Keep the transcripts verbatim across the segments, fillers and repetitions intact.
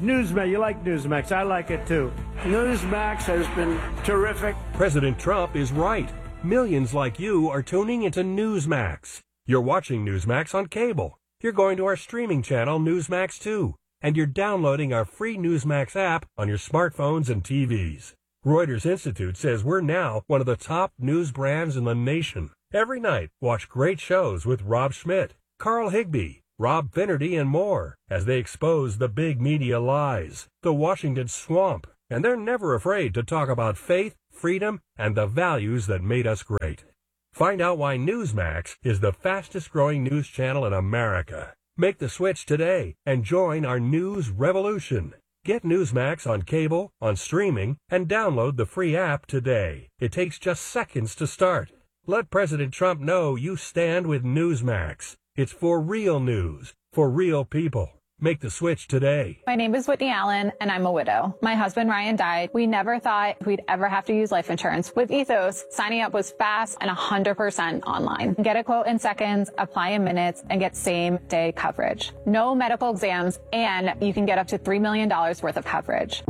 Newsmax, you like Newsmax. I like it too. Newsmax has been terrific. President Trump is right. Millions like you are tuning into Newsmax. You're watching Newsmax on cable. You're going to our streaming channel, Newsmax two. And you're downloading our free Newsmax app on your smartphones and T Vs. Reuters Institute says we're now one of the top news brands in the nation. Every night, watch great shows with Rob Schmidt, Carl Higbie, Rob Finnerty, and more as they expose the big media lies, the Washington swamp, and they're never afraid to talk about faith, freedom, and the values that made us great. Find out why Newsmax is the fastest-growing news channel in America. Make the switch today and join our news revolution. Get Newsmax on cable, on streaming, and download the free app today. It takes just seconds to start. Let President Trump know you stand with Newsmax. It's for real news, for real people. Make the switch today. My name is Whitney Allen, and I'm a widow. My husband, Ryan, died. We never thought we'd ever have to use life insurance. With Ethos, signing up was fast and one hundred percent online. Get a quote in seconds, apply in minutes, and get same-day coverage. No medical exams, and you can get up to three million dollars worth of coverage.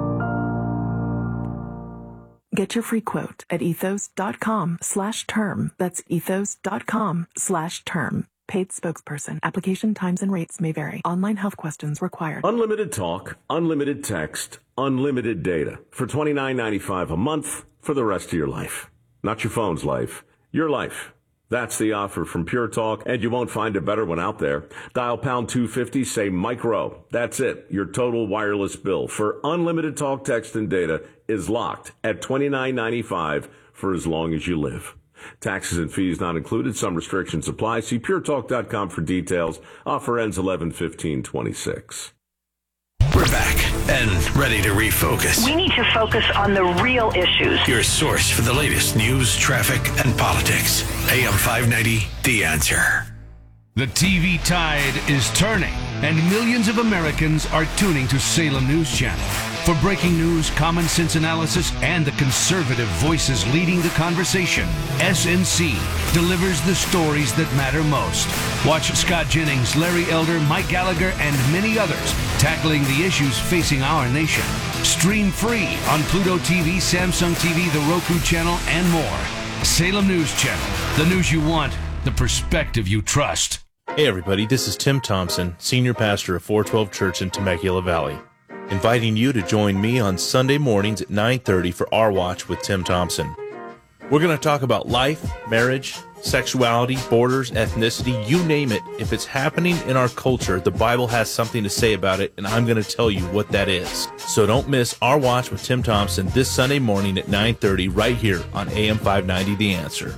Get your free quote at ethos.com slash term. That's ethos.com slash term. Paid spokesperson. Application times and rates may vary. Online health questions required. Unlimited talk, unlimited text, unlimited data for twenty-nine ninety-five a month for the rest of your life. Not your phone's life, your life. That's the offer from Pure Talk, and you won't find a better one out there. Dial pound two fifty, say micro. That's it. Your total wireless bill for unlimited talk, text, and data is locked at twenty-nine ninety-five for as long as you live. Taxes and fees not included. Some restrictions apply. See pure talk dot com for details. Offer ends eleven fifteen twenty-six. We're back and ready to refocus. We need to focus on the real issues. Your source for the latest news, traffic, and politics. A M five ninety, The Answer. The T V tide is turning, and millions of Americans are tuning to Salem News Channel. For breaking news, common sense analysis, and the conservative voices leading the conversation, S N C delivers the stories that matter most. Watch Scott Jennings, Larry Elder, Mike Gallagher, and many others tackling the issues facing our nation. Stream free on Pluto T V, Samsung T V, the Roku channel, and more. Salem News Channel, the news you want, the perspective you trust. Hey everybody, this is Tim Thompson, Senior Pastor of four twelve Church in Temecula Valley, inviting you to join me on Sunday mornings at nine thirty for Our Watch with Tim Thompson. We're going to talk about life, marriage, sexuality, borders, ethnicity, you name it. If it's happening in our culture, the Bible has something to say about it, and I'm going to tell you what that is. So don't miss Our Watch with Tim Thompson this Sunday morning at nine thirty right here on A M five ninety The Answer.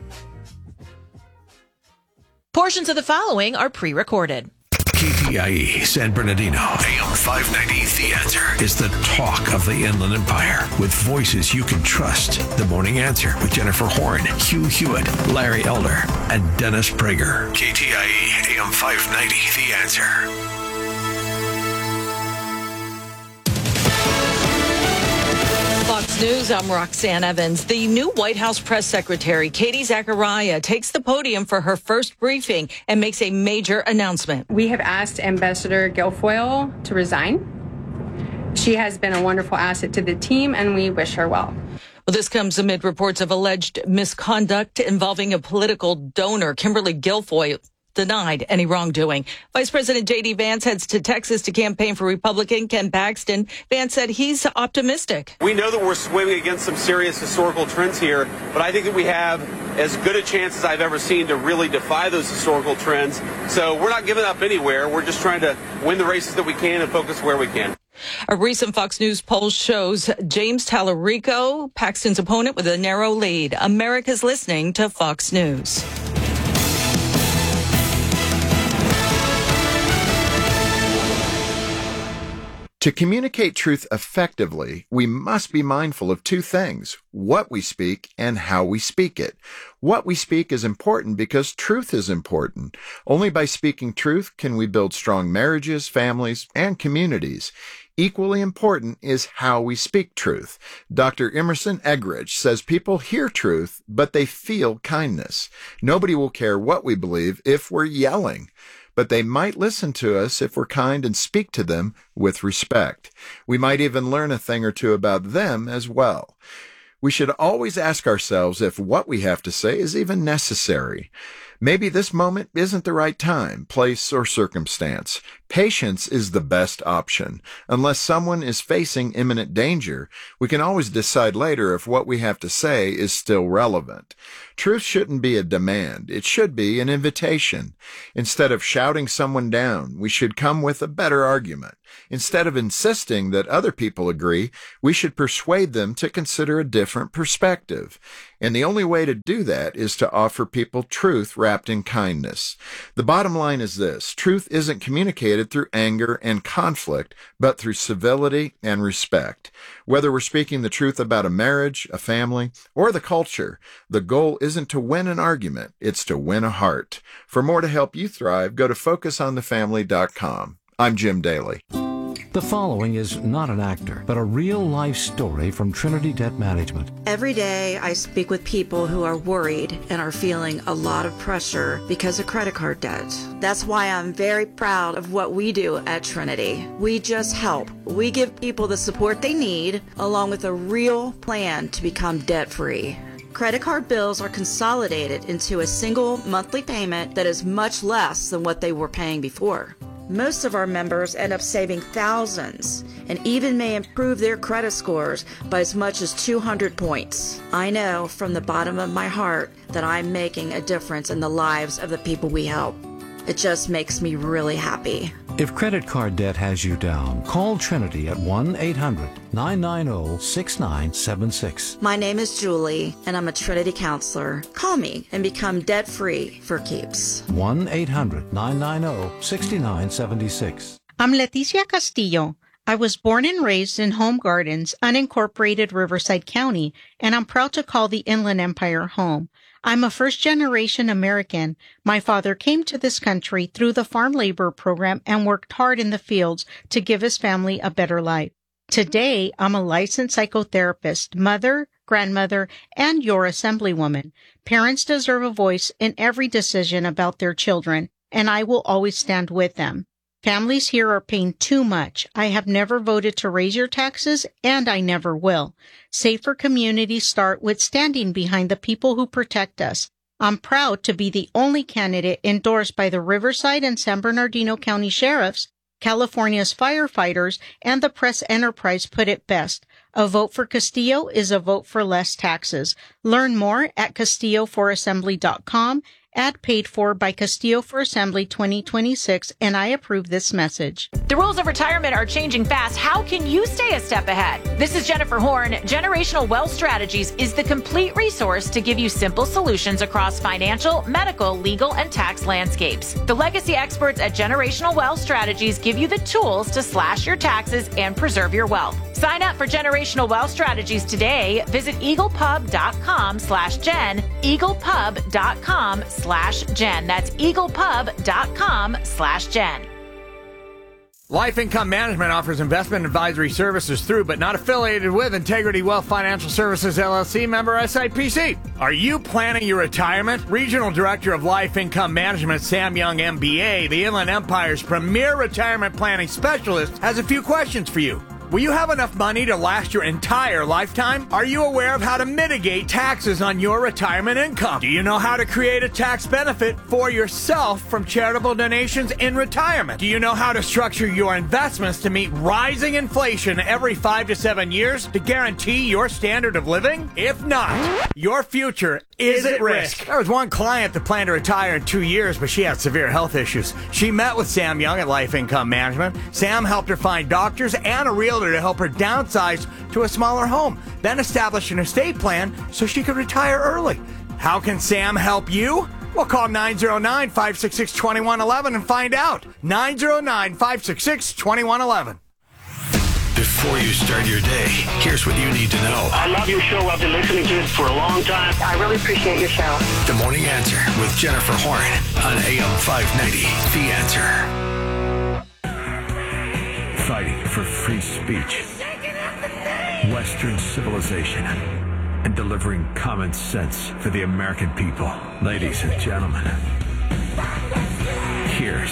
Portions of the following are pre-recorded. K T I E San Bernardino, A M five ninety The Answer, is the talk of the Inland Empire with voices you can trust. The Morning Answer with Jennifer Horn, Hugh Hewitt, Larry Elder, and Dennis Prager. K T I E A M five ninety The Answer. Fox News, I'm Roxanne Evans. The new White House press secretary, Katie Zachariah, takes the podium for her first briefing and makes a major announcement. We have asked Ambassador Guilfoyle to resign. She has been a wonderful asset to the team, and we wish her well. Well, this comes amid reports of alleged misconduct involving a political donor, Kimberly Guilfoyle, denied any wrongdoing. Vice President J D. Vance heads to Texas to campaign for Republican Ken Paxton. Vance said he's optimistic. We know that we're swimming against some serious historical trends here, but I think that we have as good a chance as I've ever seen to really defy those historical trends. So we're not giving up anywhere. We're just trying to win the races that we can and focus where we can. A recent Fox News poll shows James Tallarico, Paxton's opponent, with a narrow lead. America's listening to Fox News. To communicate truth effectively, we must be mindful of two things: what we speak and how we speak it. What we speak is important because truth is important. Only by speaking truth can we build strong marriages, families, and communities. Equally important is how we speak truth. Doctor Emerson Eggridge says people hear truth, but they feel kindness. Nobody will care what we believe if we're yelling. but they might listen to us if we're kind and speak to them with respect. We might even learn a thing or two about them as well. We should always ask ourselves if what we have to say is even necessary. Maybe this moment isn't the right time, place, or circumstance. Patience is the best option. Unless someone is facing imminent danger, we can always decide later if what we have to say is still relevant. Truth shouldn't be a demand. It should be an invitation. Instead of shouting someone down, we should come with a better argument. Instead of insisting that other people agree, we should persuade them to consider a different perspective. And the only way to do that is to offer people truth wrapped in kindness. The bottom line is this: truth isn't communicated through anger and conflict, but through civility and respect. Whether we're speaking the truth about a marriage, a family, or the culture, the goal isn't to win an argument, it's to win a heart. For more to help you thrive, go to focus on the family dot com. I'm Jim Daly. The following is not an actor, but a real-life story from Trinity Debt Management. Every day I speak with people who are worried and are feeling a lot of pressure because of credit card debt. That's why I'm very proud of what we do at Trinity. We just help. We give people the support they need, along with a real plan to become debt-free. Credit card bills are consolidated into a single monthly payment that is much less than what they were paying before. Most of our members end up saving thousands and even may improve their credit scores by as much as two hundred points. I know from the bottom of my heart that I'm making a difference in the lives of the people we help. It just makes me really happy. If credit card debt has you down, call Trinity at one eight hundred nine nine zero six nine seven six. My name is Julie, and I'm a Trinity counselor. Call me and become debt-free for keeps. one eight hundred nine nine zero six nine seven six. I'm Leticia Castillo. I was born and raised in Home Gardens, unincorporated Riverside County, and I'm proud to call the Inland Empire home. I'm a first-generation American. My father came to this country through the farm labor program and worked hard in the fields to give his family a better life. Today, I'm a licensed psychotherapist, mother, grandmother, and your assemblywoman. Parents deserve a voice in every decision about their children, and I will always stand with them. Families here are paying too much. I have never voted to raise your taxes, and I never will. Safer communities start with standing behind the people who protect us. I'm proud to be the only candidate endorsed by the Riverside and San Bernardino County Sheriffs, California's firefighters, and the press enterprise put it best. A vote for Castillo is a vote for less taxes. Learn more at castillo for assembly dot com. Ad paid for by Castillo for Assembly twenty twenty-six, and I approve this message. The rules of retirement are changing fast. How can you stay a step ahead? This is Jennifer Horn. Generational Wealth Strategies is the complete resource to give you simple solutions across financial, medical, legal, and tax landscapes. The legacy experts at Generational Wealth Strategies give you the tools to slash your taxes and preserve your wealth. Sign up for Generational Wealth Strategies today. Visit eaglepub.com slash Jen, eaglepub.com slash Jen. That's eaglepub.com slash Jen. Life Income Management offers investment advisory services through, but not affiliated with, Integrity Wealth Financial Services, L L C, member S I P C. Are you planning your retirement? Regional Director of Life Income Management, Sam Young, M B A, the Inland Empire's premier retirement planning specialist, has a few questions for you. Will you have enough money to last your entire lifetime? Are you aware of how to mitigate taxes on your retirement income? Do you know how to create a tax benefit for yourself from charitable donations in retirement? Do you know how to structure your investments to meet rising inflation every five to seven years to guarantee your standard of living? If not, your future is at risk. There was one client that planned to retire in two years, but she had severe health issues. She met with Sam Young at Life Income Management. Sam helped her find doctors and a realtor to help her downsize to a smaller home, then establish an estate plan so she could retire early. How can Sam help you? Well, call nine zero nine, five six six, two one one one and find out. nine zero nine, five six six, two one one one. Before you start your day, here's what you need to know. I love your show. I've been listening to it for a long time. I really appreciate your show. The Morning Answer with Jennifer Horn on A M five ninety. The Answer. Fighting for free speech, Western civilization, and delivering common sense for the American people. Ladies and gentlemen, here's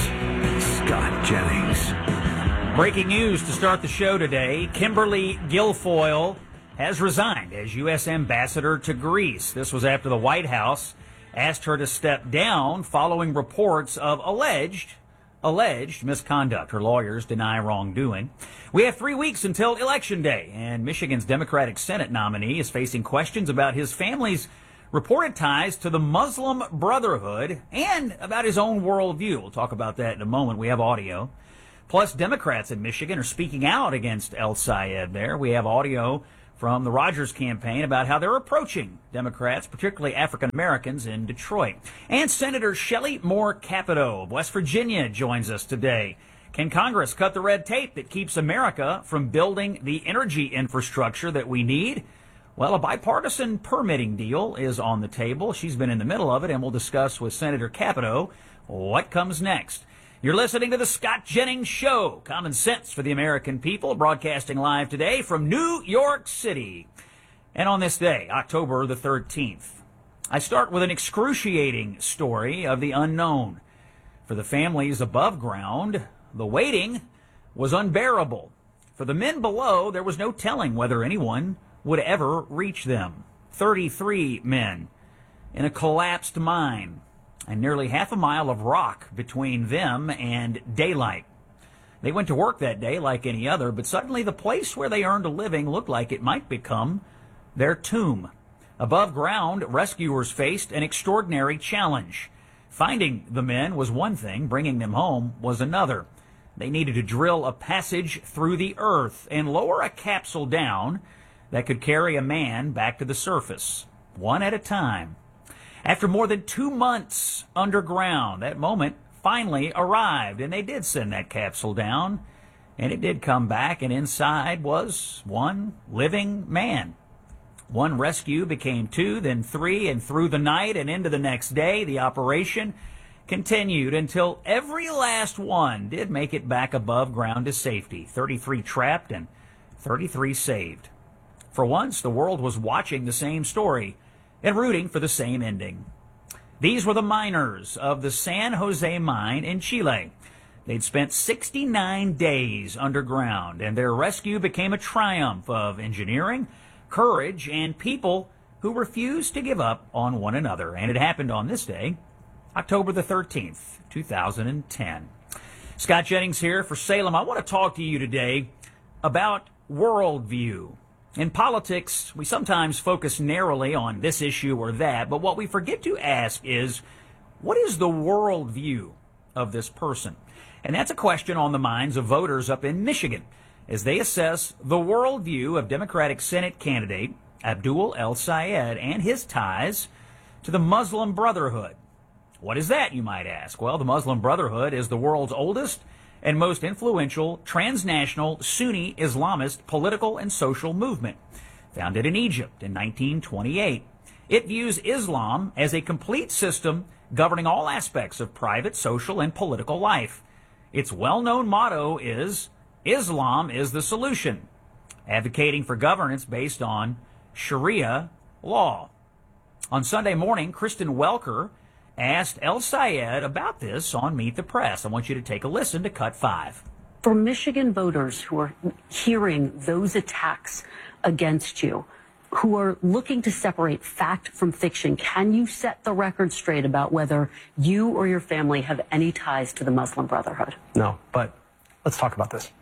Scott Jennings. Breaking news to start the show today. Kimberly Guilfoyle has resigned as U S ambassador to Greece. This was after the White House asked her to step down following reports of alleged, alleged misconduct. Her lawyers deny wrongdoing. We have three weeks until Election Day, and Michigan's Democratic Senate nominee is facing questions about his family's reported ties to the Muslim Brotherhood and about his own worldview. We'll talk about that in a moment. We have audio. Plus, Democrats in Michigan are speaking out against El Sayed there. We have audio from the Rogers campaign about how they're approaching Democrats, particularly African Americans in Detroit. And Senator Shelley Moore Capito of West Virginia joins us today. Can Congress cut the red tape that keeps America from building the energy infrastructure that we need? Well, a bipartisan permitting deal is on the table. She's been in the middle of it, and we'll discuss with Senator Capito what comes next. You're listening to the Scott Jennings Show, common sense for the American people, broadcasting live today from New York City. And on this day, October the thirteenth, I start with an excruciating story of the unknown. For the families above ground, the waiting was unbearable. For the men below, there was no telling whether anyone would ever reach them. thirty-three men in a collapsed mine, and nearly half a mile of rock between them and daylight. They went to work that day like any other, but suddenly the place where they earned a living looked like it might become their tomb. Above ground, rescuers faced an extraordinary challenge. Finding the men was one thing, bringing them home was another. They needed to drill a passage through the earth and lower a capsule down that could carry a man back to the surface, one at a time. After more than two months underground, that moment finally arrived, and they did send that capsule down, and it did come back, and inside was one living man. One rescue became two, then three, and through the night and into the next day, the operation continued until every last one did make it back above ground to safety. thirty-three trapped and thirty-three saved. For once, the world was watching the same story and rooting for the same ending. These were the miners of the San Jose mine in Chile. They'd spent sixty-nine days underground, and their rescue became a triumph of engineering, courage, and people who refused to give up on one another. And it happened on this day, October the thirteenth, two thousand ten. Scott Jennings here for Salem. I want to talk to you today about worldview. In politics, we sometimes focus narrowly on this issue or that, but what we forget to ask is, what is the worldview of this person? And that's a question on the minds of voters up in Michigan as they assess the worldview of Democratic Senate candidate Abdul El Sayed and his ties to the Muslim Brotherhood. What is that, you might ask? Well, the Muslim Brotherhood is the world's oldest and most influential transnational Sunni Islamist political and social movement, founded in Egypt in nineteen twenty-eight. It views Islam as a complete system governing all aspects of private, social, and political life. Its well-known motto is, Islam is the solution, advocating for governance based on Sharia law. On Sunday morning, Kristen Welker asked El Sayed about this on Meet the Press. I want you to take a listen to Cut five. For Michigan voters who are hearing those attacks against you, who are looking to separate fact from fiction, can you set the record straight about whether you or your family have any ties to the Muslim Brotherhood? No, but let's talk about this.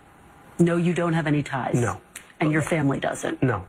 No, you don't have any ties? No. And your family doesn't? No.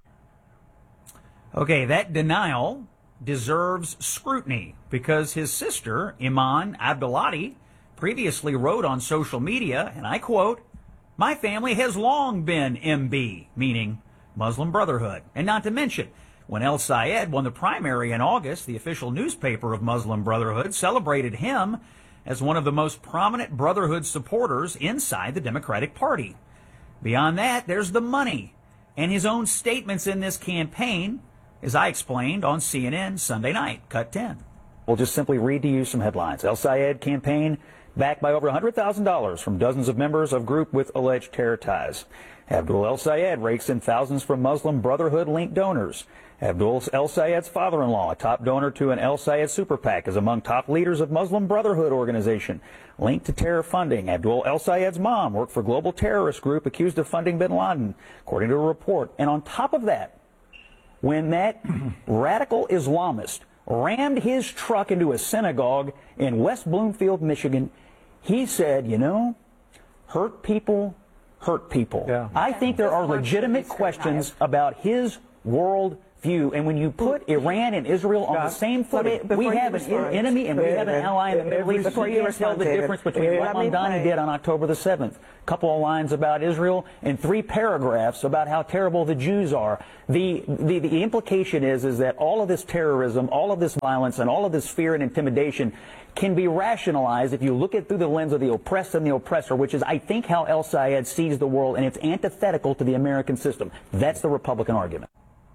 Okay, that denial deserves scrutiny because his sister, Iman Abdullahi, previously wrote on social media, and I quote, "My family has long been M B," meaning Muslim Brotherhood. And not to mention, when El Sayed won the primary in August, the official newspaper of Muslim Brotherhood celebrated him as one of the most prominent Brotherhood supporters inside the Democratic Party. Beyond that, there's the money and his own statements in this campaign, as I explained on C N N Sunday night, Cut ten. We'll just simply read to you some headlines. El Sayed campaign backed by over one hundred thousand dollars from dozens of members of group with alleged terror ties. Abdul El Sayed rakes in thousands from Muslim Brotherhood-linked donors. Abdul El-Sayed's father-in-law, a top donor to an El-Sayed super PAC, is among top leaders of Muslim Brotherhood organization linked to terror funding. Abdul El-Sayed's mom worked for global terrorist group accused of funding bin Laden, according to a report. And on top of that, when that radical Islamist rammed his truck into a synagogue in West Bloomfield, Michigan, he said, you know, hurt people hurt people. Yeah. I think there are legitimate questions about his world view, and when you put Iran and Israel on the same footing, we have an enemy and we have an ally in the Middle East. Before you tell the difference between what Mamdani did on October the seventh, a couple of lines about Israel and three paragraphs about how terrible the Jews are. The, the, the implication is, is that all of this terrorism, all of this violence, and all of this fear and intimidation can be rationalized if you look at through the lens of the oppressed and the oppressor, which is, I think, how El-Sayed sees the world, and it's antithetical to the American system. That's the Republican argument.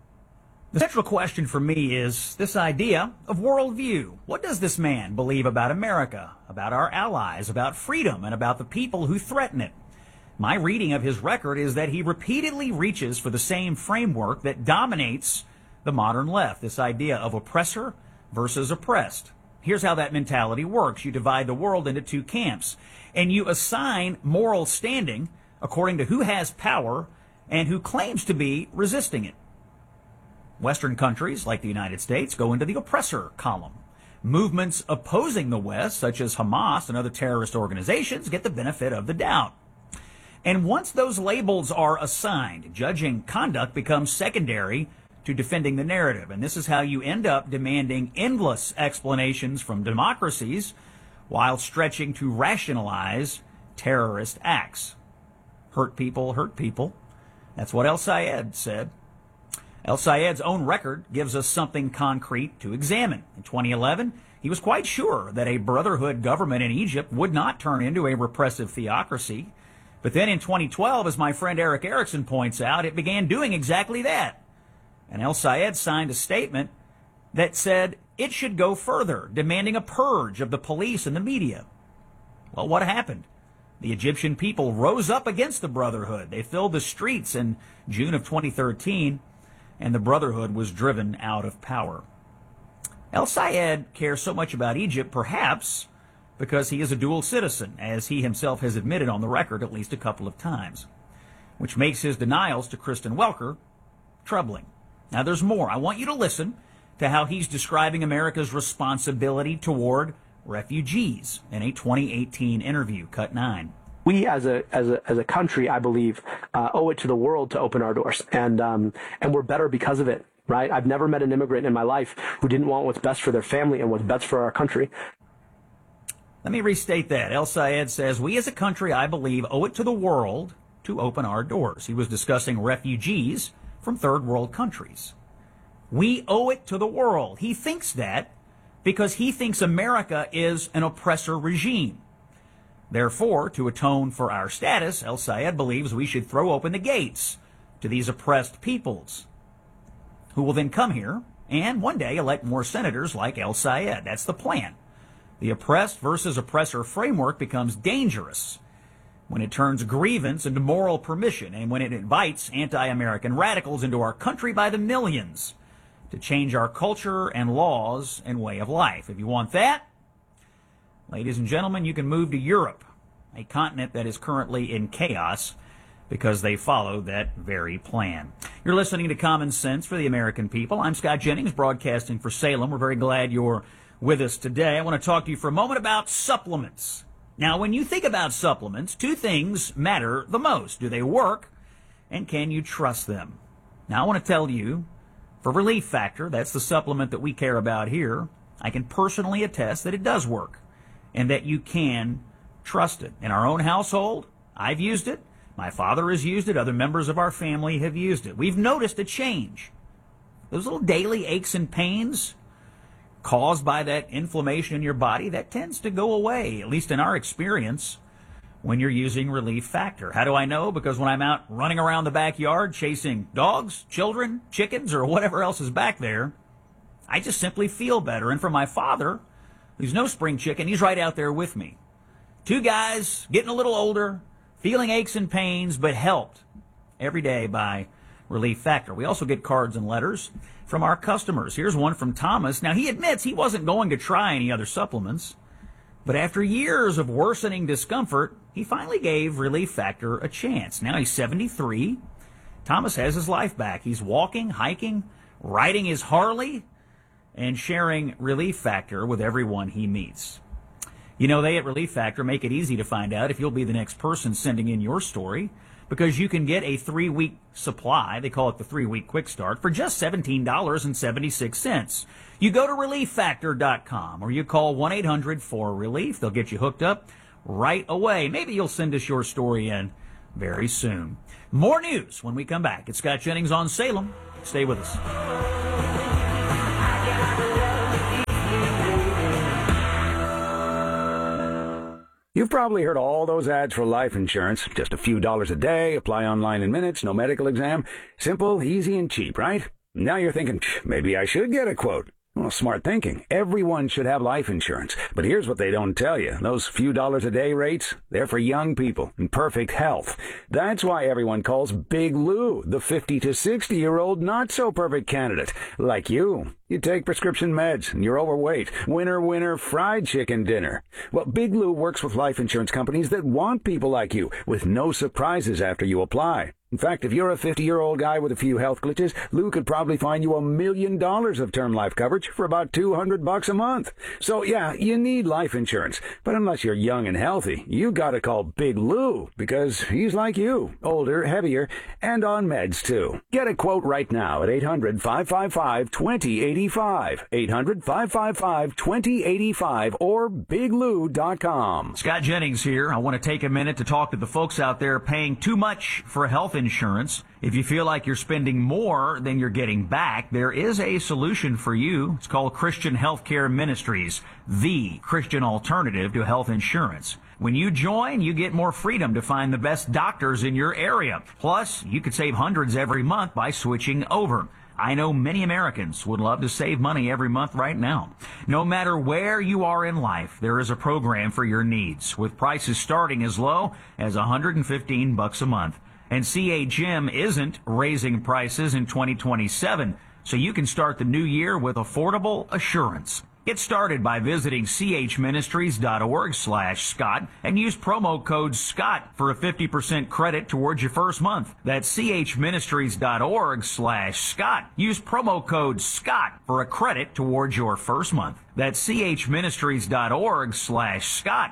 The central question for me is this idea of worldview. What does this man believe about America, about our allies, about freedom, and about the people who threaten it? My reading of his record is that he repeatedly reaches for the same framework that dominates the modern left, this idea of oppressor versus oppressed. Here's how that mentality works. You divide the world into two camps, and you assign moral standing according to who has power and who claims to be resisting it. Western countries, like the United States, go into the oppressor column. Movements opposing the West, such as Hamas and other terrorist organizations, get the benefit of the doubt. And once those labels are assigned, judging conduct becomes secondary to defending the narrative. And this is how you end up demanding endless explanations from democracies while stretching to rationalize terrorist acts. Hurt people, hurt people. That's what El-Sayed said. El-Sayed's own record gives us something concrete to examine. In twenty eleven, he was quite sure that a brotherhood government in Egypt would not turn into a repressive theocracy. But then in twenty twelve, as my friend Eric Erickson points out, it began doing exactly that. And El-Sayed signed a statement that said it should go further, demanding a purge of the police and the media. Well, what happened? The Egyptian people rose up against the Brotherhood. They filled the streets in June of twenty thirteen, and the Brotherhood was driven out of power. El-Sayed cares so much about Egypt, perhaps because he is a dual citizen, as he himself has admitted on the record at least a couple of times, which makes his denials to Kristen Welker troubling. Now, there's more. I want you to listen to how he's describing America's responsibility toward refugees in a twenty eighteen interview, cut nine. We as a as a as a country, I believe, uh, owe it to the world to open our doors, and um, and we're better because of it, right? I've never met an immigrant in my life who didn't want what's best for their family and what's best for our country. Let me restate that. El-Sayed says, we as a country, I believe, owe it to the world to open our doors. He was discussing refugees from third world countries. We owe it to the world. He thinks that because he thinks America is an oppressor regime. Therefore, to atone for our status, El-Sayed believes we should throw open the gates to these oppressed peoples, who will then come here and one day elect more senators like El-Sayed. That's the plan. The oppressed versus oppressor framework becomes dangerous when it turns grievance into moral permission and when it invites anti-American radicals into our country by the millions to change our culture and laws and way of life. If you want that, ladies and gentlemen, you can move to Europe, a continent that is currently in chaos because they follow that very plan. You're listening to Common Sense for the American People. I'm Scott Jennings, broadcasting for Salem. We're very glad you're with us today. I want to talk to you for a moment about supplements. Now, when you think about supplements, two things matter the most. Do they work, and can you trust them? Now, I want to tell you, for Relief Factor, that's the supplement that we care about here, I can personally attest that it does work and that you can trust it. In our own household, I've used it. My father has used it. Other members of our family have used it. We've noticed a change. Those little daily aches and pains caused by that inflammation in your body, that tends to go away, at least in our experience, when you're using Relief Factor. How do I know? Because when I'm out running around the backyard chasing dogs, children, chickens, or whatever else is back there, I just simply feel better. And for my father, who's no spring chicken, he's right out there with me. Two guys getting a little older, feeling aches and pains, but helped every day by Relief Factor. We also get cards and letters from our customers. Here's one from Thomas. Now, he admits he wasn't going to try any other supplements, but after years of worsening discomfort, he finally gave Relief Factor a chance. Now he's seventy-three. Thomas has his life back. He's walking, hiking, riding his Harley, and sharing Relief Factor with everyone he meets. You know, they at Relief Factor make it easy to find out if you'll be the next person sending in your story, because you can get a three-week supply, they call it the three-week quick start, for just seventeen dollars and seventy-six cents. You go to relief factor dot com or you call one eight hundred four relief. They'll get you hooked up right away. Maybe you'll send us your story in very soon. More news when we come back. It's Scott Jennings on Salem. Stay with us. You've probably heard all those ads for life insurance. Just a few dollars a day, apply online in minutes, no medical exam. Simple, easy, and cheap, right? Now you're thinking, maybe I should get a quote. Well, smart thinking. Everyone should have life insurance. But here's what they don't tell you. Those few dollars a day rates, they're for young people in perfect health. That's why everyone calls Big Lou the fifty to sixty-year-old not-so-perfect candidate, like you. You take prescription meds, and you're overweight. Winner, winner, fried chicken dinner. Well, Big Lou works with life insurance companies that want people like you, with no surprises after you apply. In fact, if you're a fifty-year-old guy with a few health glitches, Lou could probably find you a million dollars of term life coverage for about two hundred bucks a month. So, yeah, you need life insurance. But unless you're young and healthy, you gotta call Big Lou, because he's like you, older, heavier, and on meds, too. Get a quote right now at eight hundred, five five five, two zero eight five, eight hundred, five five five, two zero eight five, or big lou dot com. Scott Jennings here. I want to take a minute to talk to the folks out there paying too much for health insurance. If you feel like you're spending more than you're getting back, there is a solution for you. It's called Christian Healthcare Ministries, the Christian alternative to health insurance. When you join, you get more freedom to find the best doctors in your area. Plus, you could save hundreds every month by switching over. I know many Americans would love to save money every month right now. No matter where you are in life, there is a program for your needs, with prices starting as low as one hundred fifteen bucks a month. And C A Gym isn't raising prices in twenty twenty-seven, so you can start the new year with affordable assurance. Get started by visiting chministries.org slash Scott and use promo code Scott for a fifty percent credit towards your first month. That's chministries.org slash Scott. Use promo code Scott for a credit towards your first month. That's chministries.org slash Scott.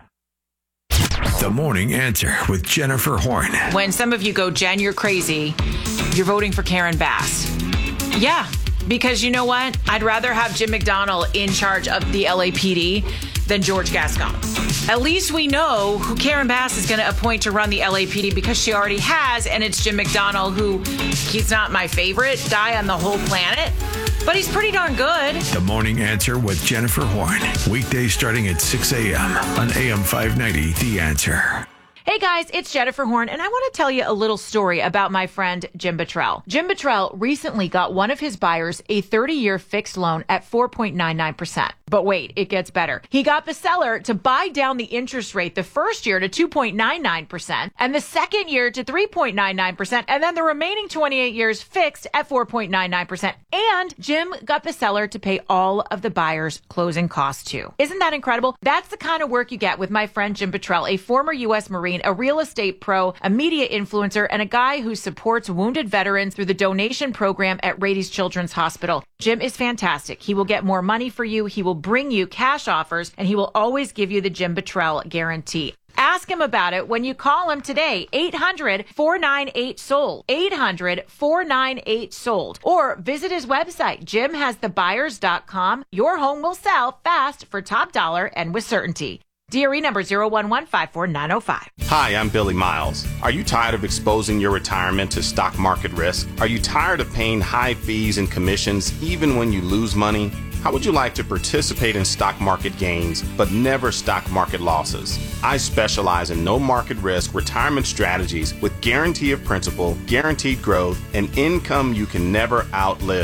The Morning Answer with Jennifer Horn. When some of you go, Jen, you're crazy, you're voting for Karen Bass. Yeah. Because you know what? I'd rather have Jim McDonnell in charge of the L A P D than George Gascon. At least we know who Karen Bass is going to appoint to run the L A P D, because she already has, and it's Jim McDonnell, who, he's not my favorite guy on the whole planet, but he's pretty darn good. The Morning Answer with Jennifer Horn. Weekdays starting at six a.m. on A M five ninety, The Answer. Hey guys, it's Jennifer Horn, and I want to tell you a little story about my friend Jim Buttrell. Jim Buttrell recently got one of his buyers a thirty-year fixed loan at four point nine nine percent. But wait, it gets better. He got the seller to buy down the interest rate the first year to two point nine nine percent, and the second year to three point nine nine percent, and then the remaining twenty-eight years fixed at four point nine nine percent. And Jim got the seller to pay all of the buyer's closing costs too. Isn't that incredible? That's the kind of work you get with my friend Jim Buttrell, a former U S Marine, a real estate pro, a media influencer, and a guy who supports wounded veterans through the donation program at Rady's Children's Hospital. Jim is fantastic. He will get more money for you. He will bring you cash offers, and he will always give you the Jim Buttrell guarantee. Ask him about it when you call him today, eight hundred, four nine eight, sold, eight hundred, four nine eight, sold, or visit his website, jim has the buyers dot com. Your home will sell fast for top dollar and with certainty. D R E number zero one one five four nine zero five. Hi, I'm Billy Miles. Are you tired of exposing your retirement to stock market risk? Are you tired of paying high fees and commissions even when you lose money? How would you like to participate in stock market gains, but never stock market losses? I specialize in no market risk retirement strategies with guarantee of principal, guaranteed growth, and income you can never outlive.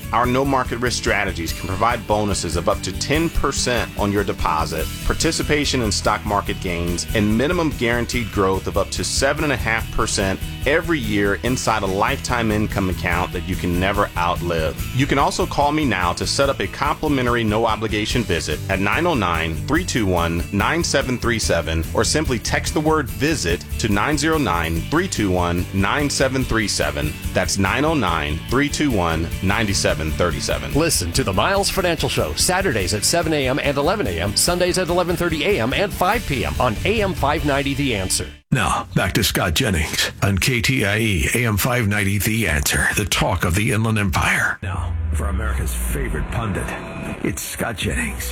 Our no market risk strategies can provide bonuses of up to ten percent on your deposit, participation in stock market gains, and minimum guaranteed growth of up to seven point five percent every year inside a lifetime income account that you can never outlive. You can also call me now to set up a complimentary no obligation visit at nine oh nine, three two one, nine seven three seven or simply text the word visit to nine oh nine, three two one, nine seven three seven. That's nine oh nine, three two one, nine seven three seven. Listen to the Miles Financial Show Saturdays at seven a.m. and eleven a.m., Sundays at eleven thirty a.m. and five p.m. on A M five ninety The Answer. Now, back to Scott Jennings on K T I E A M five ninety The Answer, the talk of the Inland Empire. Now, for America's favorite pundit, it's Scott Jennings.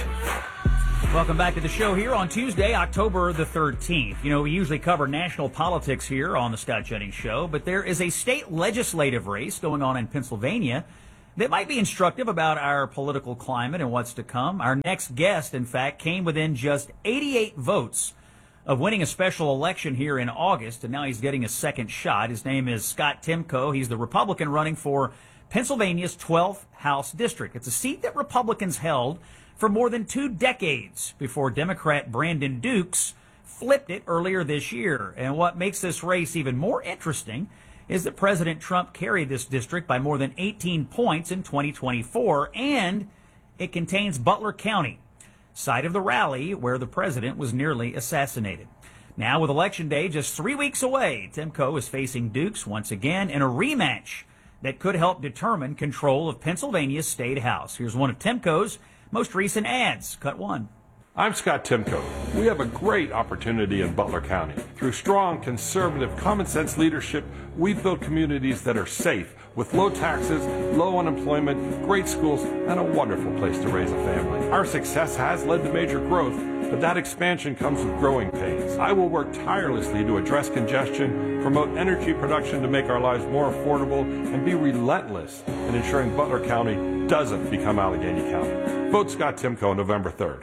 Welcome back to the show here on Tuesday, October the thirteenth. You know, we usually cover national politics here on the Scott Jennings Show, but there is a state legislative race going on in Pennsylvania that might be instructive about our political climate and what's to come. Our next guest, in fact, came within just eighty-eight votes of winning a special election here in August, and now he's getting a second shot. His name is Scott Timko. He's the Republican running for Pennsylvania's twelfth House District. It's a seat that Republicans held for more than two decades before Democrat Brandon Dukes flipped it earlier this year. And what makes this race even more interesting is that President Trump carried this district by more than eighteen points in twenty twenty-four, and it contains Butler County, site of the rally where the president was nearly assassinated. Now, with Election Day just three weeks away, Timko is facing Dukes once again in a rematch that could help determine control of Pennsylvania's state house. Here's one of Timko's most recent ads. Cut one. I'm Scott Timko. We have a great opportunity in Butler County. Through strong, conservative, common-sense leadership, we've built communities that are safe, with low taxes, low unemployment, great schools, and a wonderful place to raise a family. Our success has led to major growth, but that expansion comes with growing pains. I will work tirelessly to address congestion, promote energy production to make our lives more affordable, and be relentless in ensuring Butler County doesn't become Allegheny County. Vote Scott Timko on November third.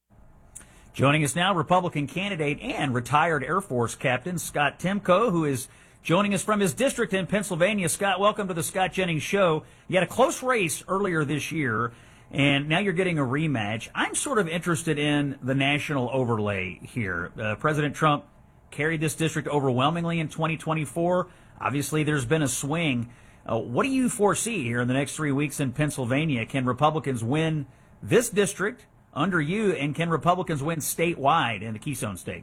Joining us now, Republican candidate and retired Air Force captain Scott Timko, who is joining us from his district in Pennsylvania. Scott, welcome to the Scott Jennings Show. You had a close race earlier this year, and now you're getting a rematch. I'm sort of interested in the national overlay here. Uh, President Trump carried this district overwhelmingly in twenty twenty-four. Obviously, there's been a swing. Uh, what do you foresee here in the next three weeks in Pennsylvania? Can Republicans win this district under you, and can Republicans win statewide in the Keystone State?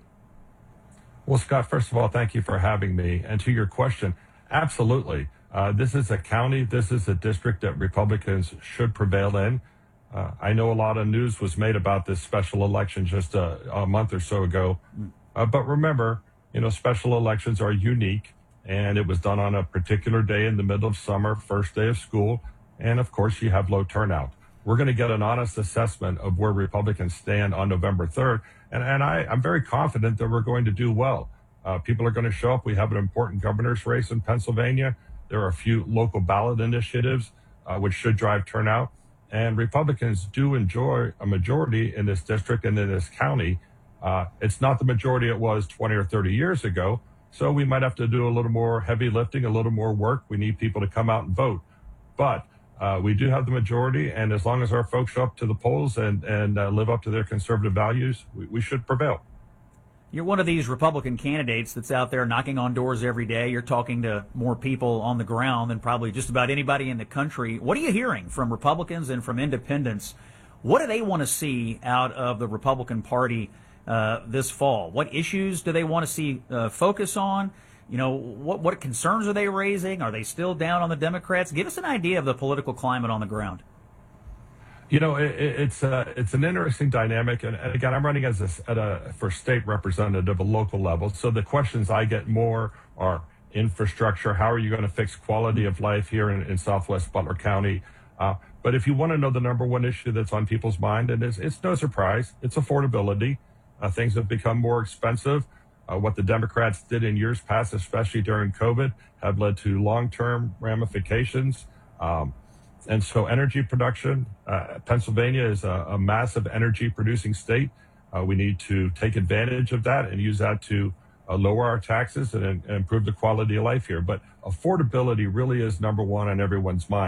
Well, Scott, first of all, thank you for having me. And to your question, absolutely. Uh, this is a county, this is a district that Republicans should prevail in. Uh, I know a lot of news was made about this special election just a, a month or so ago. Uh, but remember, you know, special elections are unique, and it was done on a particular day in the middle of summer, first day of school. And of course, you have low turnout. We're going to get an honest assessment of where Republicans stand on November third. And, and I, I'm very confident that we're going to do well. Uh, people are going to show up. We have an important governor's race in Pennsylvania. There are a few local ballot initiatives, uh, which should drive turnout. And Republicans do enjoy a majority in this district and in this county. Uh, it's not the majority it was twenty or thirty years ago. So we might have to do a little more heavy lifting, a little more work. We need people to come out and vote. But Uh, we do have the majority, and as long as our folks show up to the polls and, and uh, live up to their conservative values, we, we should prevail. You're one of these Republican candidates that's out there knocking on doors every day. You're talking to more people on the ground than probably just about anybody in the country. What are you hearing from Republicans and from independents? What do they want to see out of the Republican Party uh, this fall? What issues do they want to see uh, focus on? You know, what what concerns are they raising? Are they still down on the Democrats? Give us an idea of the political climate on the ground. You know, it, it's uh, it's an interesting dynamic, and, and again, I'm running as a, at a for state representative, a local level. So the questions I get more are infrastructure. How are you going to fix quality of life here in, in Southwest Butler County? Uh, but if you want to know the number one issue that's on people's mind, and it's, it's no surprise, it's affordability. Uh, things have become more expensive. Uh, what the Democrats did in years past, especially during COVID, have led to long-term ramifications. Um, and so energy production, uh, Pennsylvania is a, a massive energy producing state. Uh, we need to take advantage of that and use that to uh, lower our taxes and, and improve the quality of life here. But affordability really is number one on everyone's mind.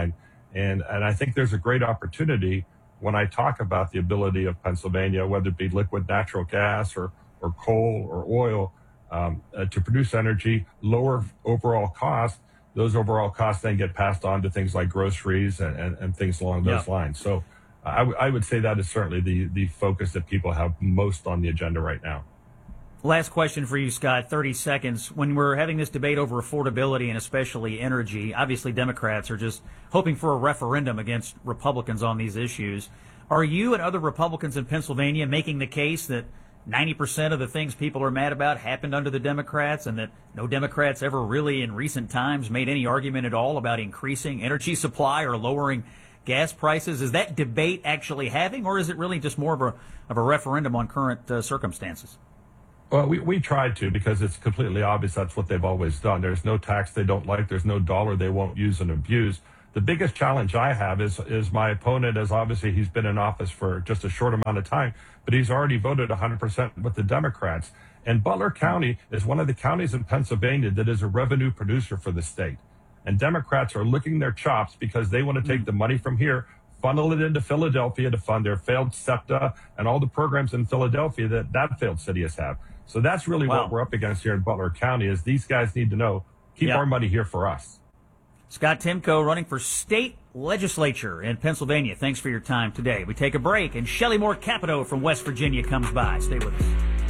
And, and I think there's a great opportunity when I talk about the ability of Pennsylvania, whether it be liquid natural gas or, or coal or oil, um, uh, to produce energy, lower overall costs. Those overall costs then get passed on to things like groceries and, and, and things along those yeah. lines. So uh, I, w- I would say that is certainly the, the focus that people have most on the agenda right now. Last question for you, Scott, thirty seconds. When we're having this debate over affordability and especially energy, obviously Democrats are just hoping for a referendum against Republicans on these issues. Are you and other Republicans in Pennsylvania making the case that ninety percent of the things people are mad about happened under the Democrats and that no Democrats ever really in recent times made any argument at all about increasing energy supply or lowering gas prices? Is that debate actually having, or is it really just more of a, of a referendum on current uh, circumstances? Well, we, we tried to because it's completely obvious that's what they've always done. There's no tax they don't like. There's no dollar they won't use and abuse. The biggest challenge I have is is my opponent, as obviously he's been in office for just a short amount of time, but he's already voted one hundred percent with the Democrats. And Butler County is one of the counties in Pennsylvania that is a revenue producer for the state. And Democrats are licking their chops because they want to take the money from here, funnel it into Philadelphia to fund their failed SEPTA and all the programs in Philadelphia that that failed city has had. So that's really wow. what we're up against here in Butler County is these guys need to know, keep yep. our money here for us. Scott Timko running for state legislature in Pennsylvania. Thanks for your time today. We take a break, and Shelley Moore Capito from West Virginia comes by. Stay with us.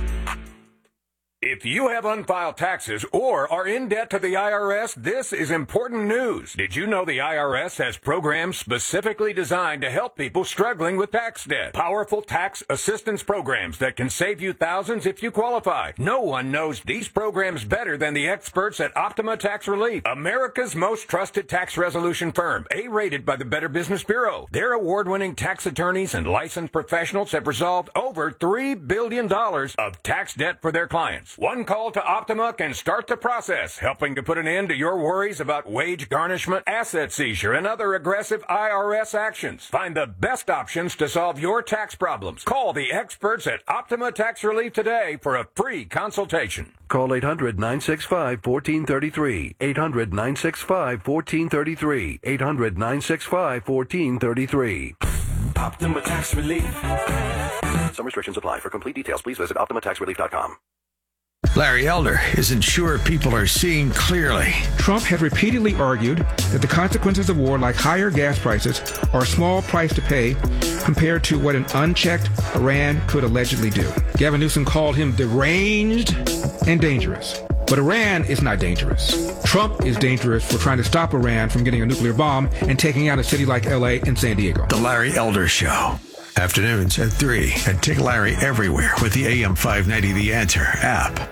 If you have unfiled taxes or are in debt to the I R S, this is important news. Did you know the I R S has programs specifically designed to help people struggling with tax debt? Powerful tax assistance programs that can save you thousands if you qualify. No one knows these programs better than the experts at Optima Tax Relief, America's most trusted tax resolution firm, A-rated by the Better Business Bureau. Their award-winning tax attorneys and licensed professionals have resolved over three billion dollars of tax debt for their clients. One call to Optima can start the process, helping to put an end to your worries about wage garnishment, asset seizure, and other aggressive I R S actions. Find the best options to solve your tax problems. Call the experts at Optima Tax Relief today for a free consultation. Call eight hundred, nine six five, one four three three. eight hundred, nine six five, one four three three. eight hundred, nine six five, one four three three. Optima Tax Relief. Some restrictions apply. For complete details, please visit optima tax relief dot com. Larry Elder isn't sure people are seeing clearly. Trump has repeatedly argued that the consequences of war, like higher gas prices, are a small price to pay compared to what an unchecked Iran could allegedly do. Gavin Newsom called him deranged and dangerous. But Iran is not dangerous. Trump is dangerous for trying to stop Iran from getting a nuclear bomb and taking out a city like L A and San Diego. The Larry Elder Show. Afternoons at three. And take Larry everywhere with the A M five ninety The Answer app.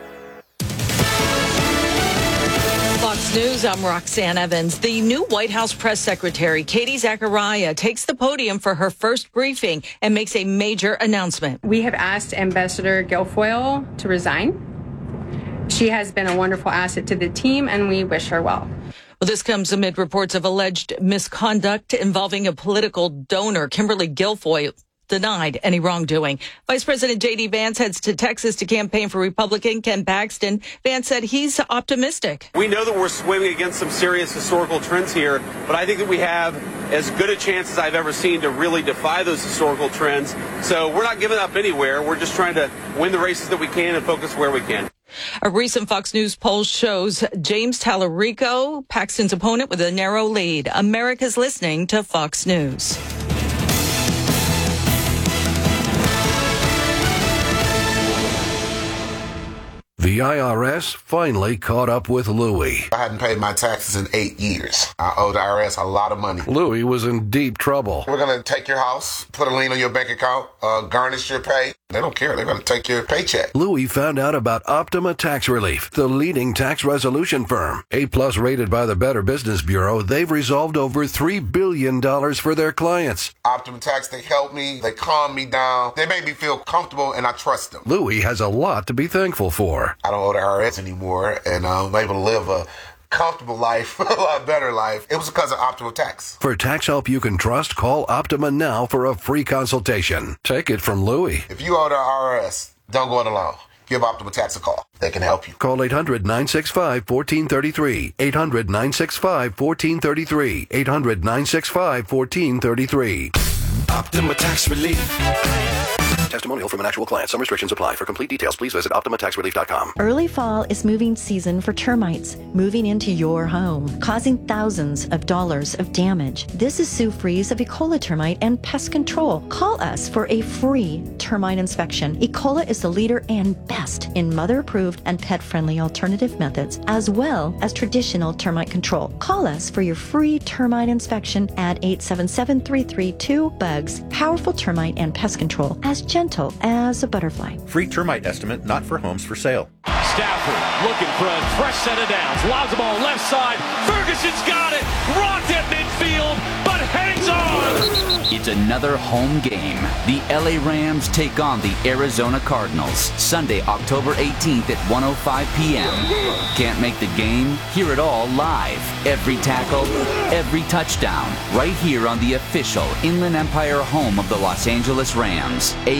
Fox News, I'm Roxanne Evans. The new White House press secretary, Katie Zachariah, takes the podium for her first briefing and makes a major announcement. We have asked Ambassador Guilfoyle to resign. She has been a wonderful asset to the team, and we wish her well. Well, this comes amid reports of alleged misconduct involving a political donor, Kimberly Guilfoyle, denied any wrongdoing. Vice President J D Vance heads to Texas to campaign for Republican Ken Paxton. Vance said he's optimistic. We know that we're swimming against some serious historical trends here, but I think that we have as good a chance as I've ever seen to really defy those historical trends. So we're not giving up anywhere. We're just trying to win the races that we can and focus where we can. A recent Fox News poll shows James Tallarico, Paxton's opponent, with a narrow lead. America's listening to Fox News. The I R S finally caught up with Louie. I hadn't paid my taxes in eight years. I owed the I R S a lot of money. Louie was in deep trouble. We're going to take your house, put a lien on your bank account, uh, garnish your pay. They don't care. They're going to take your paycheck. Louie found out about Optima Tax Relief, the leading tax resolution firm. A-plus rated by the Better Business Bureau, they've resolved over three billion dollars for their clients. Optima Tax, they help me. They calm me down. They make me feel comfortable, and I trust them. Louie has a lot to be thankful for. I don't owe the I R S anymore, and I'm able to live a comfortable life, a lot better life. It was because of Optima Tax. For tax help you can trust, call Optima now for a free consultation. Take it from Louie. If you owe the I R S, don't go it alone. give Optima Tax a call. They can help you. Call eight hundred, nine six five, one four three three. eight hundred, nine six five, one four three three. eight hundred, nine six five, one four three three. Optima Tax Relief. Testimonial from an actual client. Some restrictions apply. For complete details, please visit Optima Tax Relief dot com. Early fall is moving season for termites moving into your home, causing thousands of dollars of damage. This is Sue Fries of Ecola Termite and Pest Control. Call us for a free termite inspection. Ecola is the leader and best in mother-approved and pet-friendly alternative methods, as well as traditional termite control. Call us for your free termite inspection at eight seven seven, three three two, BUGS. Powerful termite and pest control, as gentle as a butterfly. Free termite estimate not for homes for sale. Stafford looking for a fresh set of downs. Lobs the ball left side. Ferguson's got it. Rocked at midfield, but hangs on. It's another home game. The L A Rams take on the Arizona Cardinals. Sunday, October eighteenth at one oh five p.m. Can't make the game? Hear it all live. Every tackle, every touchdown. Right here on the official Inland Empire home of the Los Angeles Rams.